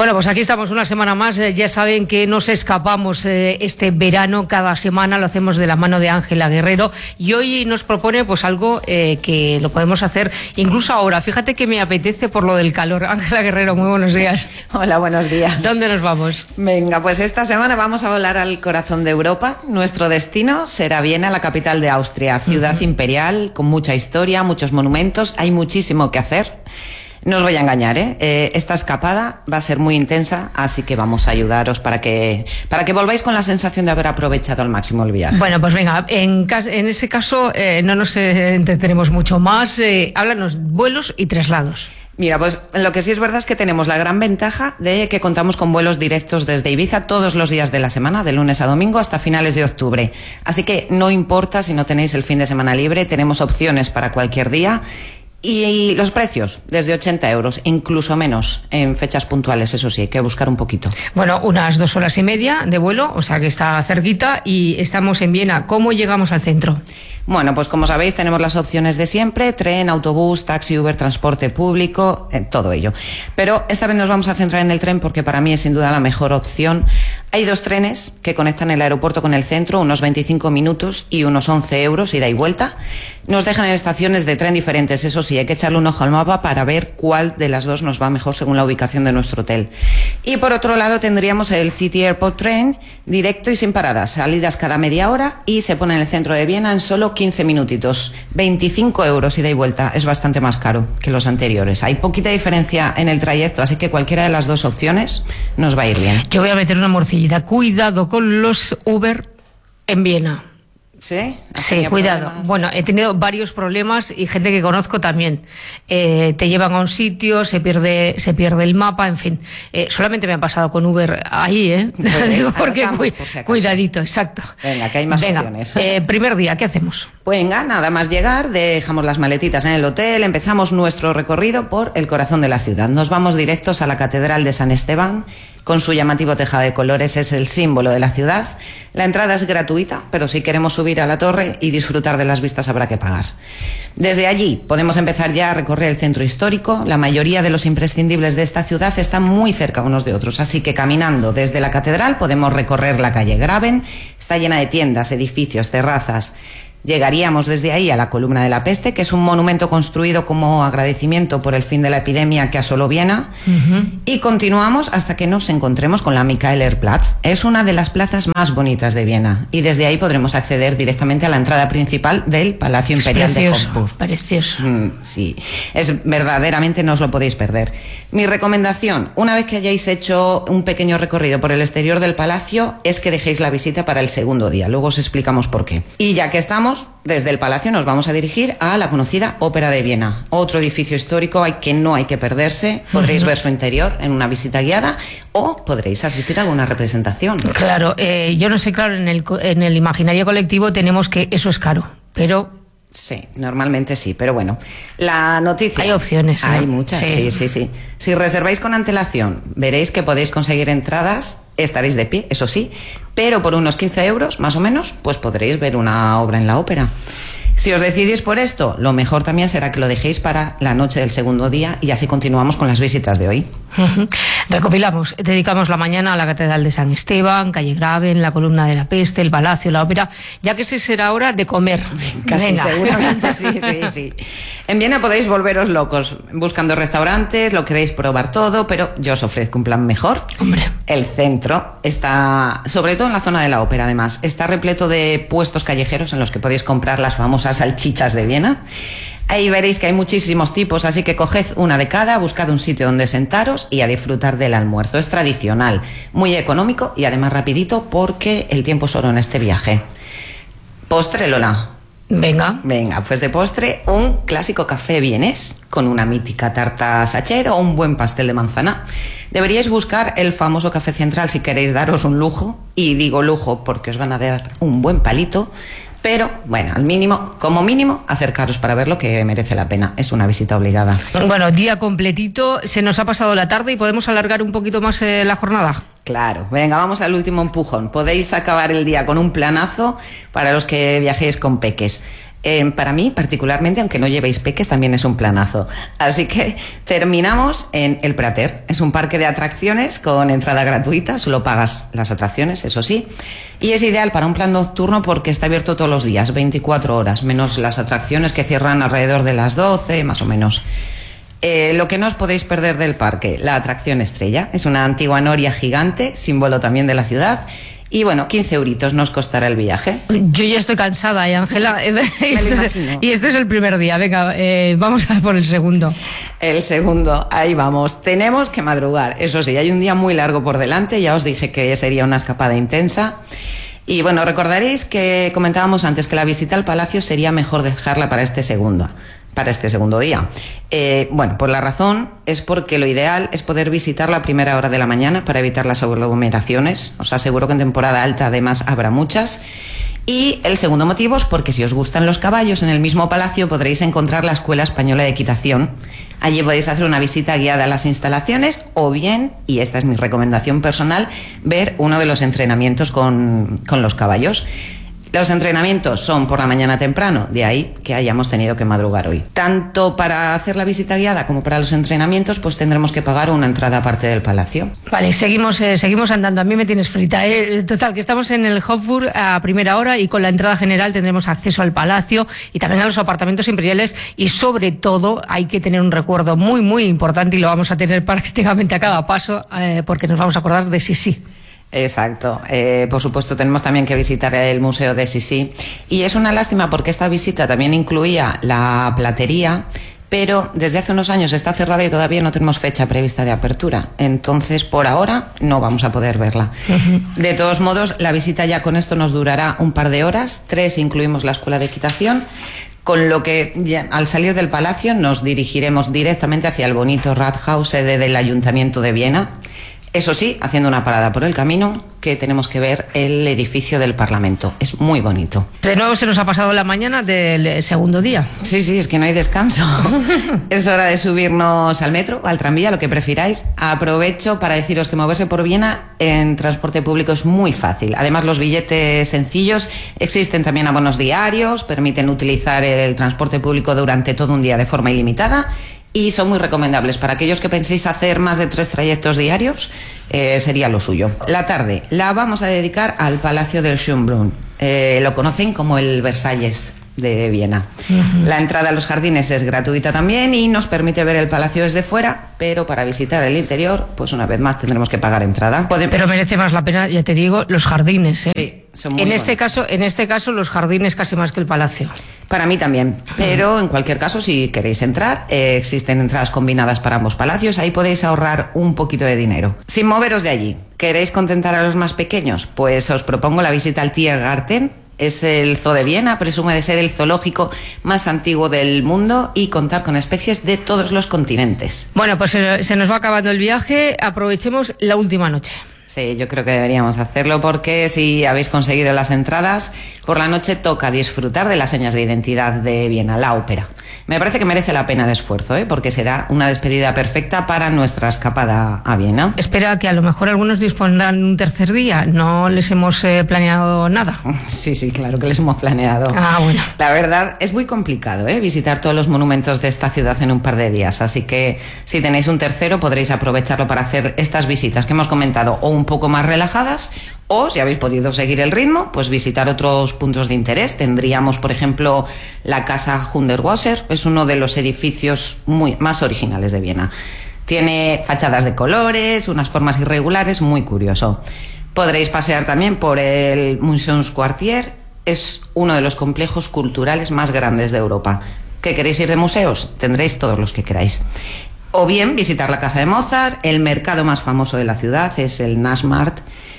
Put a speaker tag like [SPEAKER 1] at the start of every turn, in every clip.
[SPEAKER 1] Bueno, pues aquí estamos una semana más. Ya saben que nos escapamos este verano. Cada semana lo hacemos de la mano de Ángela Guerrero. Y hoy nos propone pues algo que lo podemos hacer incluso ahora. Fíjate que me apetece por lo del calor. Ángela Guerrero, muy buenos días.
[SPEAKER 2] Hola, buenos días.
[SPEAKER 1] ¿Dónde nos vamos?
[SPEAKER 2] Venga, pues esta semana vamos a volar al corazón de Europa. Nuestro destino será Viena, la capital de Austria. Ciudad imperial, con mucha historia, muchos monumentos. Hay muchísimo que hacer. No os voy a engañar, esta escapada va a ser muy intensa, así que vamos a ayudaros para que volváis con la sensación de haber aprovechado al máximo el viaje.
[SPEAKER 1] Bueno, pues venga, en ese caso no nos entretenemos mucho más. Háblanos, vuelos y traslados.
[SPEAKER 2] Mira, pues lo que sí es verdad es que tenemos la gran ventaja de que contamos con vuelos directos desde Ibiza todos los días de la semana, de lunes a domingo hasta finales de octubre. Así que no importa si no tenéis el fin de semana libre, tenemos opciones para cualquier día. Y los precios, desde 80 euros, incluso menos en fechas puntuales, eso sí, hay que buscar un poquito.
[SPEAKER 1] Bueno, unas 2 horas y media de vuelo, o sea que está cerquita y estamos en Viena. ¿Cómo llegamos al centro?
[SPEAKER 2] Bueno, pues como sabéis tenemos las opciones de siempre, tren, autobús, taxi, Uber, transporte público, todo ello. Pero esta vez nos vamos a centrar en el tren porque para mí es sin duda la mejor opción. Hay 2 trenes que conectan el aeropuerto con el centro, unos 25 minutos y unos 11 euros ida y vuelta. Nos dejan en estaciones de tren diferentes, eso sí, hay que echarle un ojo al mapa para ver cuál de las 2 nos va mejor según la ubicación de nuestro hotel. Y por otro lado tendríamos el City Airport Train, directo y sin paradas, salidas cada media hora y se pone en el centro de Viena en solo 15 minutitos. 25 euros ida y vuelta, es bastante más caro que los anteriores. Hay poquita diferencia en el trayecto, así que cualquiera de las 2 opciones nos va a ir bien.
[SPEAKER 1] Yo voy a meter una morcillita. Cuidado con los Uber en Viena.
[SPEAKER 2] ¿Sí?
[SPEAKER 1] Sí, cuidado. Problemas. Bueno, he tenido varios problemas y gente que conozco también. Te llevan a un sitio, se pierde el mapa, en fin. Solamente me ha pasado con Uber ahí,
[SPEAKER 2] Pues
[SPEAKER 1] digo, porque
[SPEAKER 2] por si
[SPEAKER 1] cuidadito, exacto.
[SPEAKER 2] Venga, que hay más opciones.
[SPEAKER 1] Primer día, ¿qué hacemos?
[SPEAKER 2] Venga, nada más llegar, dejamos las maletitas en el hotel, empezamos nuestro recorrido por el corazón de la ciudad. Nos vamos directos a la Catedral de San Esteban. Con su llamativo tejado de colores, es el símbolo de la ciudad. La entrada es gratuita, pero si queremos subir a la torre y disfrutar de las vistas habrá que pagar. Desde allí podemos empezar ya a recorrer el centro histórico. La mayoría de los imprescindibles de esta ciudad están muy cerca unos de otros, así que caminando desde la catedral podemos recorrer la calle Graben. Está llena de tiendas, edificios, terrazas. Llegaríamos desde ahí a la Columna de la Peste, que es un monumento construido como agradecimiento por el fin de la epidemia que asoló Viena, y continuamos hasta que nos encontremos con la Michaelerplatz. Es una de las plazas más bonitas de Viena y desde ahí podremos acceder directamente a la entrada principal del Palacio Imperial de Hofburg.
[SPEAKER 1] Precioso.
[SPEAKER 2] Sí, es verdaderamente, no os lo podéis perder. Mi recomendación, una vez que hayáis hecho un pequeño recorrido por el exterior del palacio, es que dejéis la visita para el segundo día. Luego os explicamos por qué. Y ya que estamos, desde el palacio nos vamos a dirigir a la conocida Ópera de Viena, otro edificio histórico que no hay que perderse. Podréis ver su interior en una visita guiada o podréis asistir a alguna representación.
[SPEAKER 1] Claro, yo no sé, claro, en el imaginario colectivo tenemos que eso es caro, pero...
[SPEAKER 2] Sí, normalmente sí, pero bueno, la noticia...
[SPEAKER 1] Hay opciones, ¿no?
[SPEAKER 2] Hay muchas, sí. Si reserváis con antelación, veréis que podéis conseguir entradas, estaréis de pie, eso sí, pero por unos 15 euros, más o menos, pues podréis ver una obra en la ópera. Si os decidís por esto, lo mejor también será que lo dejéis para la noche del segundo día y así continuamos con las visitas de hoy.
[SPEAKER 1] Recopilamos, dedicamos la mañana a la Catedral de San Esteban, calle Graben, la Columna de la Peste, el Palacio, la Ópera, ya que será hora de comer.
[SPEAKER 2] Casi venga. Seguramente, sí. En Viena podéis volveros locos buscando restaurantes, lo queréis probar todo, pero yo os ofrezco un plan mejor.
[SPEAKER 1] Hombre.
[SPEAKER 2] El centro está, sobre todo en la zona de la Ópera además, está repleto de puestos callejeros en los que podéis comprar las famosas salchichas de Viena. Ahí veréis que hay muchísimos tipos, así que coged una de cada, buscad un sitio donde sentaros y a disfrutar del almuerzo. Es tradicional, muy económico y además rapidito porque el tiempo es oro en este viaje. Postre, Lola.
[SPEAKER 1] Venga,
[SPEAKER 2] pues de postre un clásico café vienés con una mítica tarta sacher o un buen pastel de manzana. Deberíais buscar el famoso café central si queréis daros un lujo, y digo lujo porque os van a dar un buen palito. Pero, bueno, como mínimo, acercaros para verlo, que merece la pena. Es una visita obligada.
[SPEAKER 1] Bueno, día completito, se nos ha pasado la tarde y podemos alargar un poquito más la jornada.
[SPEAKER 2] Claro, venga, vamos al último empujón. Podéis acabar el día con un planazo para los que viajéis con peques. Para mí, particularmente, aunque no llevéis peques, también es un planazo. Así que terminamos en el Prater. Es un parque de atracciones con entrada gratuita, solo pagas las atracciones, eso sí. Y es ideal para un plan nocturno porque está abierto todos los días, 24 horas, menos las atracciones que cierran alrededor de las 12, más o menos. Lo que no os podéis perder del parque, la atracción estrella. Es una antigua noria gigante, símbolo también de la ciudad. Y bueno, 15 euritos nos costará el viaje.
[SPEAKER 1] Yo ya estoy cansada, Ángela. Y este es el primer día. Venga, vamos a por el segundo.
[SPEAKER 2] El segundo, ahí vamos. Tenemos que madrugar. Eso sí, hay un día muy largo por delante. Ya os dije que sería una escapada intensa. Y bueno, recordaréis que comentábamos antes que la visita al palacio sería mejor dejarla para este segundo día. Bueno, pues la razón es porque lo ideal es poder visitarla a primera hora de la mañana para evitar las aglomeraciones. Os aseguro que en temporada alta además habrá muchas. Y el segundo motivo es porque si os gustan los caballos, en el mismo palacio podréis encontrar la Escuela Española de Equitación. Allí podéis hacer una visita guiada a las instalaciones o bien, y esta es mi recomendación personal, ver uno de los entrenamientos con los caballos. Los entrenamientos son por la mañana temprano, de ahí que hayamos tenido que madrugar hoy. Tanto para hacer la visita guiada como para los entrenamientos, pues tendremos que pagar una entrada aparte del palacio.
[SPEAKER 1] Vale, seguimos andando. A mí me tienes frita. Total, que estamos en el Hofburg a primera hora y con la entrada general tendremos acceso al palacio y también a los apartamentos imperiales y sobre todo hay que tener un recuerdo muy, muy importante y lo vamos a tener prácticamente a cada paso porque nos vamos a acordar de Sisi.
[SPEAKER 2] Exacto. Por supuesto, tenemos también que visitar el Museo de Sisi. Y es una lástima porque esta visita también incluía la platería, pero desde hace unos años está cerrada y todavía no tenemos fecha prevista de apertura. Entonces, por ahora, no vamos a poder verla. De todos modos, la visita ya con esto nos durará un par de horas. 3 incluimos la escuela de equitación. Con lo que ya, al salir del palacio nos dirigiremos directamente hacia el bonito Rathaus, sede del Ayuntamiento de Viena. Eso sí, haciendo una parada por el camino, que tenemos que ver el edificio del Parlamento. Es muy bonito.
[SPEAKER 1] De nuevo se nos ha pasado la mañana del segundo día.
[SPEAKER 2] Sí, es que no hay descanso. Es hora de subirnos al metro, al tranvía, lo que prefiráis. Aprovecho para deciros que moverse por Viena en transporte público es muy fácil. Además, los billetes sencillos existen también abonos diarios, permiten utilizar el transporte público durante todo un día de forma ilimitada. Y son muy recomendables para aquellos que penséis hacer más de 3 trayectos diarios, sería lo suyo. La tarde la vamos a dedicar al Palacio del Schönbrunn. Lo conocen como el Versalles de Viena. La entrada a los jardines es gratuita también y nos permite ver el palacio desde fuera, pero para visitar el interior, pues una vez más tendremos que pagar entrada.
[SPEAKER 1] Pero merece más la pena, ya te digo, los jardines.
[SPEAKER 2] Sí, son muy
[SPEAKER 1] en este caso, los jardines casi más que el palacio.
[SPEAKER 2] Para mí también, pero en cualquier caso, si queréis entrar, existen entradas combinadas para ambos palacios, ahí podéis ahorrar un poquito de dinero. Sin moveros de allí, ¿queréis contentar a los más pequeños? Pues os propongo la visita al Tiergarten. Es el Zoo de Viena, presume de ser el zoológico más antiguo del mundo y contar con especies de todos los continentes.
[SPEAKER 1] Bueno, pues se nos va acabando el viaje, aprovechemos la última noche.
[SPEAKER 2] Sí, yo creo que deberíamos hacerlo porque si habéis conseguido las entradas, por la noche toca disfrutar de las señas de identidad de Viena, la ópera. Me parece que merece la pena el esfuerzo, porque será una despedida perfecta para nuestra escapada a Viena.
[SPEAKER 1] Espera, que a lo mejor algunos dispondrán un tercer día. No les hemos planeado nada.
[SPEAKER 2] Sí, claro que les hemos planeado.
[SPEAKER 1] Ah, bueno.
[SPEAKER 2] La verdad, es muy complicado visitar todos los monumentos de esta ciudad en un par de días. Así que si tenéis un tercero, podréis aprovecharlo para hacer estas visitas que hemos comentado o un poco más relajadas, o si habéis podido seguir el ritmo, pues visitar otros puntos de interés. Tendríamos, por ejemplo, la Casa Hundertwasser, es uno de los edificios más originales de Viena. Tiene fachadas de colores, unas formas irregulares, muy curioso. Podréis pasear también por el Museumsquartier, es uno de los complejos culturales más grandes de Europa. ¿Qué queréis ir de museos? Tendréis todos los que queráis. O bien visitar la casa de Mozart, el mercado más famoso de la ciudad es el Naschmarkt.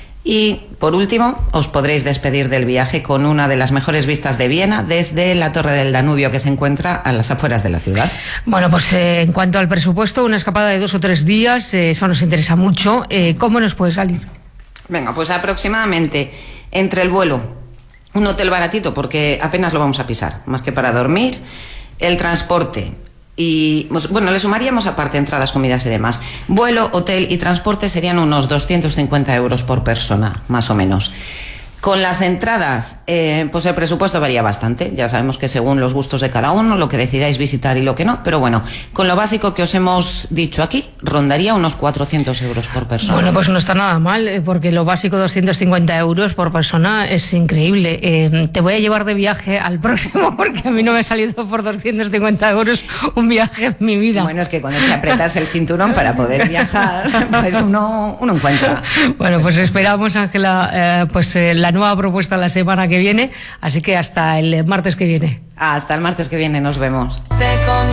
[SPEAKER 2] Y por último, os podréis despedir del viaje con una de las mejores vistas de Viena desde la Torre del Danubio, que se encuentra a las afueras de la ciudad.
[SPEAKER 1] Bueno, pues en cuanto al presupuesto, una escapada de 2 o 3 días, eso nos interesa mucho. ¿Cómo nos puede salir?
[SPEAKER 2] Venga, pues aproximadamente entre el vuelo, un hotel baratito porque apenas lo vamos a pisar, más que para dormir, el transporte. Y bueno, le sumaríamos aparte entradas, comidas y demás. Vuelo, hotel y transporte serían unos 250 euros por persona, más o menos. Con las entradas, pues el presupuesto varía bastante. Ya sabemos que según los gustos de cada uno, lo que decidáis visitar y lo que no. Pero bueno, con lo básico que os hemos dicho aquí, rondaría unos 400 euros por persona.
[SPEAKER 1] Bueno, pues no está nada mal, porque lo básico 250 euros por persona es increíble. Te voy a llevar de viaje al próximo, porque a mí no me ha salido por 250 euros un viaje en mi vida.
[SPEAKER 2] Bueno, es que cuando te apretas el cinturón para poder viajar, pues uno encuentra.
[SPEAKER 1] Bueno, pues esperamos, Ángela, la nueva propuesta la semana que viene, así que hasta el martes que viene.
[SPEAKER 2] Hasta el martes que viene nos vemos.